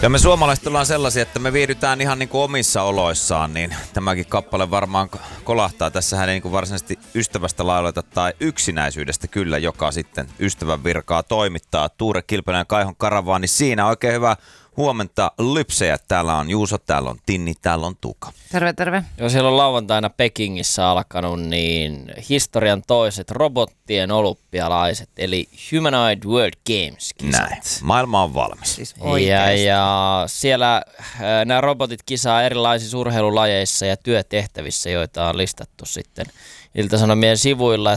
Ja me suomalaiset ollaan sellaisia, että me viihdytään ihan niin kuin omissa oloissaan, niin tämäkin kappale varmaan kolahtaa. Tässähän ei niin kuin varsinaisesti ystävästä lauleta tai yksinäisyydestä kyllä, joka sitten ystävän virkaa toimittaa. Tuure Kilpenen ja Kaihon Karavaani siinä. Oikein hyvää huomenta lypsejät. Täällä on Juuso, täällä on Tinni, täällä on Tuka. Terve, terve. Joo, siellä on lauantaina Pekingissä alkanut niin historian toiset robottien olympialaiset, eli Humanoid World Games-kisat. Näin. Maailma on valmis. Siis Ja siellä nämä robotit kisaa erilaisissa urheilulajeissa ja työtehtävissä, joita on listattu sitten Ilta-Sanomien sivuilla.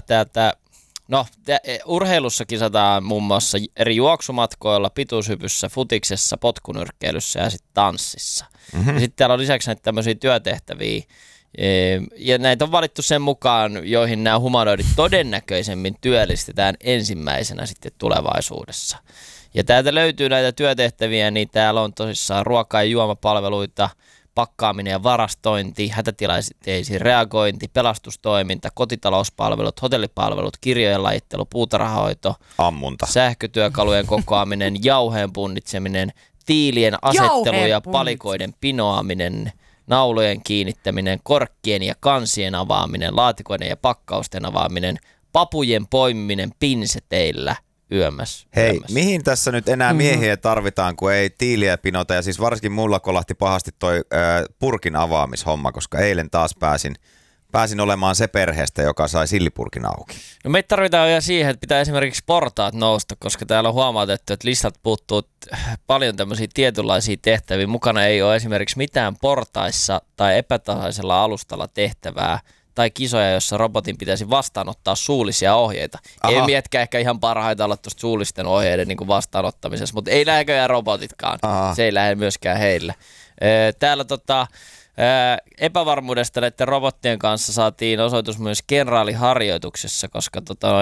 Urheilussa kisataan muun muassa eri juoksumatkoilla, pituushypyssä, futiksessa, potkunyrkkeilyssä ja sitten tanssissa. Mm-hmm. Ja sitten täällä on lisäksi näitä tämmöisiä työtehtäviä, ja näitä on valittu sen mukaan, joihin nämä humanoidit todennäköisemmin työllistetään ensimmäisenä sitten tulevaisuudessa. Ja täältä löytyy näitä työtehtäviä, niin täällä on tosissaan ruoka- ja juomapalveluita, pakkaaminen ja varastointi, hätätilanteisiin reagointi, pelastustoiminta, kotitalouspalvelut, hotellipalvelut, kirjojen lajittelu, puutarhahoito, ammunta, sähkötyökalujen kokoaminen, jauheen punnitseminen, tiilien asettelu ja palikoiden pinoaminen, naulojen kiinnittäminen, korkkien ja kansien avaaminen, laatikoiden ja pakkausten avaaminen, papujen poimiminen pinseteillä. Hei, mihin tässä nyt enää miehiä tarvitaan, kun ei tiiliä pinota, ja siis varsinkin mulla kolahti pahasti toi purkin avaamishomma, koska eilen taas pääsin olemaan se perheestä, joka sai sillipurkin auki. No meitä tarvitaan jo siihen, että pitää esimerkiksi portaat nousta, koska täällä on huomautettu, että listat puuttuu paljon tämmöisiä tietynlaisia tehtäviä. Mukana ei ole esimerkiksi mitään portaissa tai epätasaisella alustalla tehtävää, tai kisoja, jossa robotin pitäisi vastaanottaa suullisia ohjeita. Aha. Ei mietkä ehkä ihan parhaita olla tuosta suullisten ohjeiden niin kuin vastaanottamisessa, mutta ei näköjään robotitkaan. Aha. Se ei lähde myöskään heille. Täällä epävarmuudesta näiden robottien kanssa saatiin osoitus myös kenraaliharjoituksessa, koska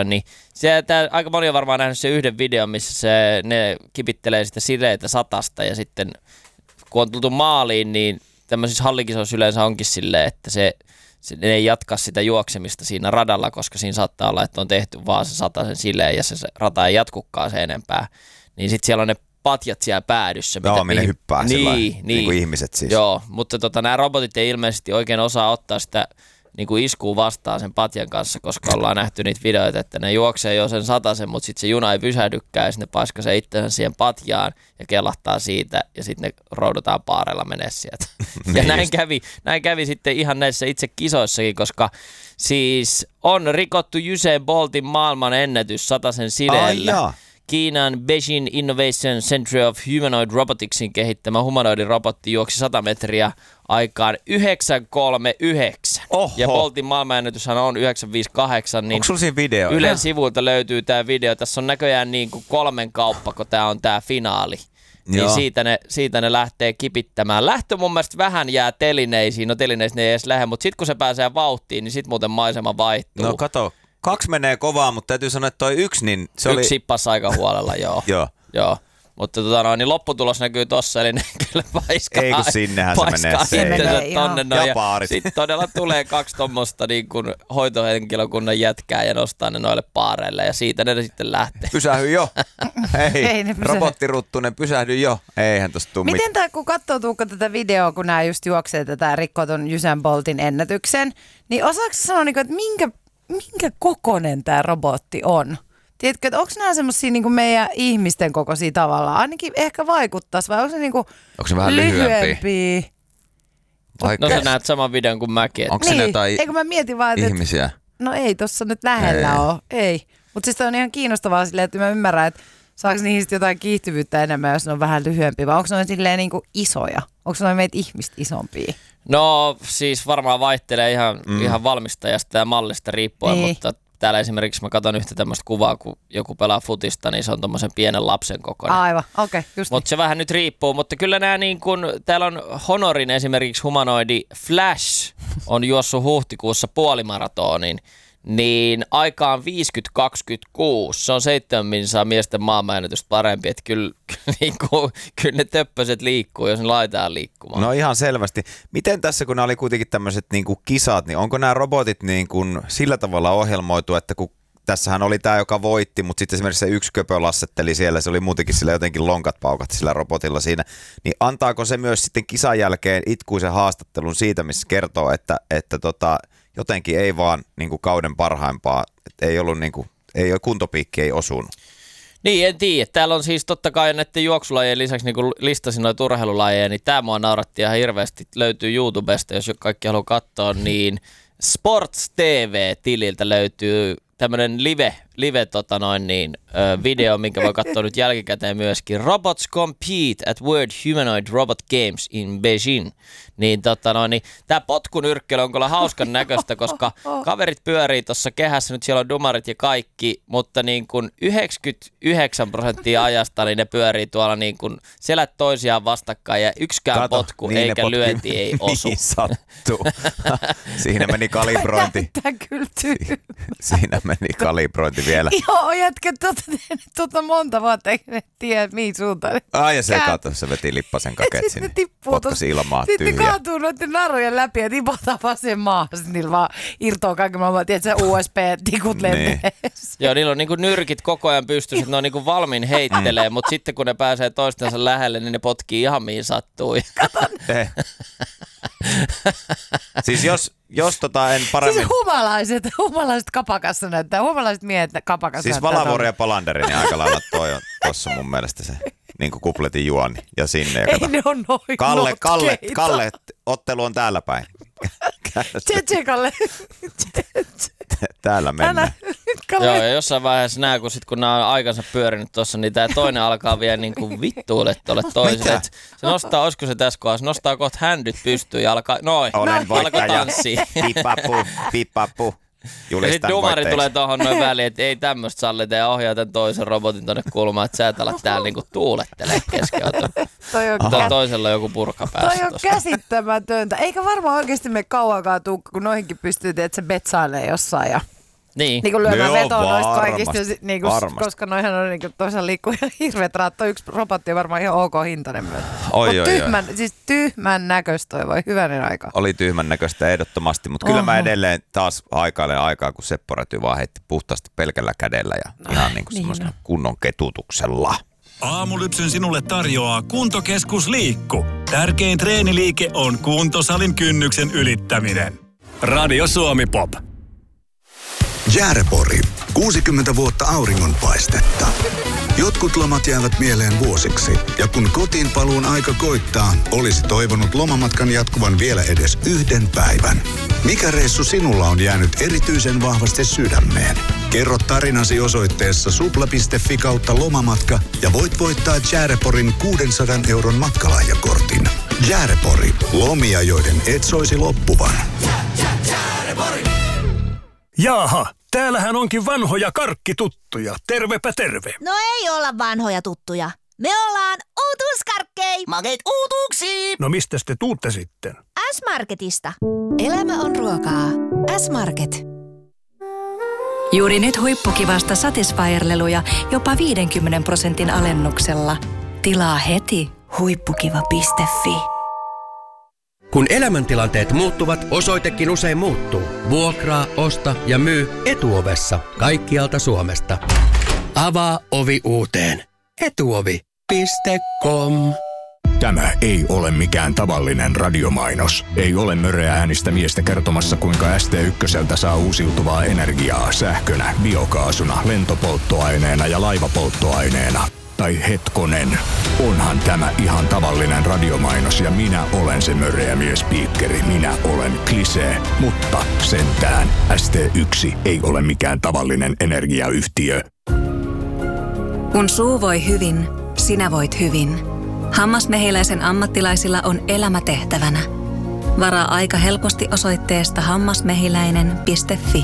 aika moni on varmaan nähnyt sen yhden videon, missä ne kipittelee sitä sileitä satasta, ja sitten kun on tultu maaliin, niin tämmöisissä hallikisoissa yleensä onkin silleen, että ne ei jatka sitä juoksemista siinä radalla, koska siinä saattaa olla, että on tehty vaan se satasen silleen ja se rata ei jatkukaan se enempää. Niin sitten siellä on ne patjat siellä päädyssä. Joo, minne hyppää niin kuin ihmiset siis. Joo, mutta nämä robotit ei ilmeisesti oikein osaa ottaa sitä niin kuin iskuu vastaan sen patjan kanssa, koska ollaan nähty niitä videoita, että ne juoksee jo sen satasen, mutta sitten se juna ei pysähdykään ja sitten ne paiskasee itsensä siihen patjaan ja kelahtaa siitä ja sitten ne roudataan paarella menee sieltä. Ja näin kävi sitten ihan näissä itse kisoissakin, koska siis on rikottu Usain Boltin maailman ennätys satasen sileellä. Kiinan Beijing Innovation Center of Humanoid Roboticsin kehittämä humanoidin robotti juoksi 100 metriä aikaan 9.39. Oho. Ja Boltin maailmanennätyshän on 9.58. Niin onko sulla siinä video? Ylen sivuilta löytyy tämä video. Tässä on näköjään niin kuin 3 kauppa, kun tämä on tämä finaali. Niin siitä ne lähtee kipittämään. Lähtö mun mielestä vähän jää telineisiin. No telineisiin ne ei edes lähde, mutta sitten kun se pääsee vauhtiin, niin sitten muuten maisema vaihtuu. No kato. 2 menee kovaa, mutta täytyy sanoa, että toi 1, niin se oli... Yksi sippasi aika huolella, joo. Joo. Mutta niin lopputulos näkyy tossa, eli ne kyllä paiskaa. Ei kun sinnehän se menee. Tonne ja baarit. Sitten todella tulee 2 tommoista niin kuin hoitohenkilökunnan jätkää ja nostaa ne noille paareille ja siitä ne sitten lähtee. Pysähy jo. Ei robottiruttunen, pysähdy jo. Eihän tosta tuu miten tämä, kun katsoo Tuukka tätä videoa, kun nämä just juoksee tätä rikkotun Usain Boltin ennätyksen, niin osaako sanoa, että minkä kokoinen tämä robotti on? Tiedätkö, että onko nämä semmoisia niin meidän ihmisten kokoisia tavallaan? Ainakin ehkä vaikuttaisi, vai onko se, onko se vähän lyhyempiä? No sä näet saman videon kuin mäkin. Onko siinä jotain eikö mä mietin vaan, ihmisiä? No ei tossa nyt lähellä ole. Ei. Mutta siis on ihan kiinnostavaa silleen, että mä ymmärrän, että saako niistä jotain kiihtyvyyttä enemmän, jos ne on vähän lyhyempiä, vai onko ne silleen niin kuin isoja? Onko ne meitä ihmistä isompia? No siis varmaan vaihtelee ihan valmistajasta ja mallista riippuen, mutta täällä esimerkiksi mä katson yhtä tämmöistä kuvaa, kun joku pelaa futista, niin se on tommosen pienen lapsen kokoinen. Aivan, okei, just mutta se vähän nyt riippuu, mutta kyllä nämä niin kuin, täällä on Honorin esimerkiksi humanoidi Flash on juossut huhtikuussa puolimaratonin, niin aikaan 50.26, se on 7 minsaa miesten maailmanennätystä parempi, että kyllä ne töppöset liikkuu, jos ne laitetaan liikkumaan. No ihan selvästi. Miten tässä, kun nämä oli kuitenkin tämmöiset niin kuin kisat, niin onko nämä robotit niin kuin sillä tavalla ohjelmoitu, että kun tässähän oli tämä, joka voitti, mutta sitten esimerkiksi se yksi köpö lassetteli siellä, se oli muutenkin sillä jotenkin lonkat paukatti sillä robotilla siinä. Niin antaako se myös sitten kisan jälkeen itkuisen haastattelun siitä, missä kertoo, että jotenkin ei vaan niin kuin kauden parhaimpaa, että ei ollut niin kuin, kuntopiikki ei osunut. Niin, en tiedä. Täällä on siis totta kai näiden juoksulajien lisäksi, niin kun listasin noita urheilulajeja, niin tämä mua nauratti ihan hirveästi. Löytyy YouTubesta, jos kaikki haluaa katsoa, niin Sports TV-tililtä löytyy tämmöinen video, minkä voi katsoa nyt jälkikäteen myöskin. Robots compete at World Humanoid Robot Games in Beijing. Niin, niin tämä potkunyrkkely on kyllä hauskan näköistä, koska kaverit pyörii tuossa kehässä, nyt siellä on dumarit ja kaikki, mutta niin kuin 99% ajasta niin ne pyörii tuolla niin kuin selät toisiaan vastakkain ja yksikään potku niin eikä lyönti ei osu. Niin sattuu. Siinä meni kalibrointi. Siinä meni kalibrointi vielä. Joo, jätkä, monta vuotta ei tiedä, mihin suuntaan. Ai ja se kato, se veti lippasen kaket sinne. Potkasi ilmaa tyhjää. Sitten kaatuu noiden narujen läpi ja tipataan vaan sen maahan. Sitten niillä vaan irtoaa kaiken maailman, tiedätkö, USB-tikut lenteessä. Joo, niillä on niinku nyrkit koko ajan pystyssä, että ne on niinku valmiin heittelee, mutta sitten kun ne pääsee toistensa lähelle, niin ne potkii ihan mihin sattuu. Siis jos en paremmin... Siis humalaiset kapakassa näyttää, humalaiset miehet kapakassa siis näyttää. Siis Valavori ja Palanderi, niin aika lailla toi on tossa mun mielestä se niin kuin kupletin juoni ja sinne. Ja ei ne on noin Kalle, ottelu on täällä päin. Kalle. Täällä mennään. Joo, ja jossain vaiheessa kun nämä on aikansa pyörinyt tuossa, niin tämä toinen alkaa vielä niin kuin vittuille tuolle toiselle. Se nostaa, olisiko se tässä kohdassa, nostaa kohta händyt pystyyn ja alkaa tanssiin. Pippapu. Ja sitten dumari tulee tuohon noin väliin, että ei tämmöistä sallita ja ohjaa tämän toisen robotin tuonne kulmaan, että sä et ala täällä niinku tuulettelee keskeltä. Toisella on joku purka päässä. Toi on käsittämätöntä. Eikä varmaan oikeasti mene kauankaan tuu, kun noihinkin pystyy, että se betsailee jossain ja niin kuin lyömään vetoa noista kaikista, niin kuin, koska noihän on niin toisaalta liikkuu ihan hirveät raat. Toi yksi robotti on varmaan ihan ok hintainen myös. Siis tyhmän näköistä toi, voi hyvänen aika. Oli tyhmän näköistä ehdottomasti, mutta kyllä mä edelleen taas aikailen aikaa, kun Seppo Räty vaan heitti puhtaasti pelkällä kädellä ja ihan niin kuin semmoisena kunnon ketutuksella. Aamulypsyn sinulle tarjoaa Kuntokeskus Liikku. Tärkein treeniliike on kuntosalin kynnyksen ylittäminen. Radio Suomi Pop. Jäärepori. 60 vuotta auringonpaistetta. Jotkut lomat jäävät mieleen vuosiksi. Ja kun kotiin paluun aika koittaa, olisi toivonut lomamatkan jatkuvan vielä edes yhden päivän. Mikä reissu sinulla on jäänyt erityisen vahvasti sydämeen? Kerro tarinasi osoitteessa supla.fi/lomamatka ja voit voittaa Jääreporin 600 € matkalahjakortin. Jäärepori. Lomia, joiden et soisi loppuvan. Jaaha, täällähän onkin vanhoja karkkituttuja. Tervepä terve. No ei olla vanhoja tuttuja. Me ollaan uutuuskarkkei. Makeet uutuuksiin. No mistäs te tuutte sitten? S-Marketista. Elämä on ruokaa. S-Market. Juuri nyt huippukivasta Satisfyer-leluja jopa 50% alennuksella. Tilaa heti huippukiva.fi. Kun elämäntilanteet muuttuvat, osoitekin usein muuttuu. Vuokraa, osta ja myy Etuovessa kaikkialta Suomesta. Avaa ovi uuteen. Etuovi.com. Tämä ei ole mikään tavallinen radiomainos. Ei ole möröä äänistä miestä kertomassa, kuinka ST1 saa uusiutuvaa energiaa sähkönä, biokaasuna, lentopolttoaineena ja laivapolttoaineena. Tai hetkonen, onhan tämä ihan tavallinen radiomainos ja minä olen se möröä miespiikkeri. Minä olen Klisee, mutta sentään ST1 ei ole mikään tavallinen energiayhtiö. Kun suu voi hyvin, sinä voit hyvin. Hammasmehiläisen ammattilaisilla on elämä tehtävänä. Varaa aika helposti osoitteesta hammasmehiläinen.fi.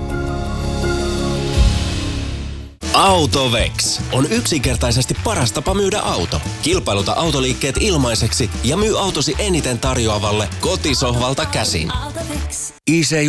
Autovex on yksinkertaisesti paras tapa myydä auto. Kilpailuta autoliikkeet ilmaiseksi ja myy autosi eniten tarjoavalle kotisohvalta käsin. IC